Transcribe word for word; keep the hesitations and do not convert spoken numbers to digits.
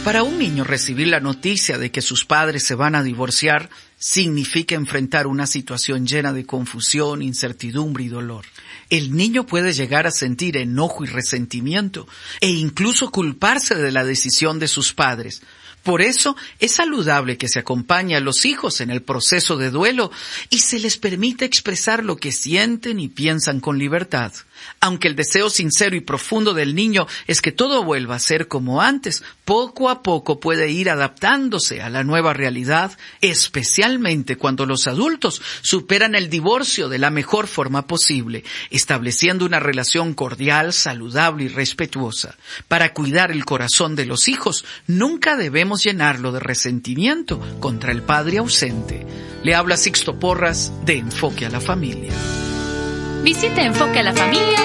Para un niño, recibir la noticia de que sus padres se van a divorciar significa enfrentar una situación llena de confusión, incertidumbre y dolor. El niño puede llegar a sentir enojo y resentimiento e incluso culparse de la decisión de sus padres. Por eso es saludable que se acompañe a los hijos en el proceso de duelo y se les permita expresar lo que sienten y piensan con libertad. Aunque el deseo sincero y profundo del niño es que todo vuelva a ser como antes, poco a poco puede ir adaptándose a la nueva realidad, especialmente cuando los adultos superan el divorcio de la mejor forma posible, estableciendo una relación cordial, saludable y respetuosa. Para cuidar el corazón de los hijos, nunca debemos llenarlo de resentimiento contra el padre ausente. Le habla Sixto Porras de Enfoque a la Familia. Visita enfoque a la familia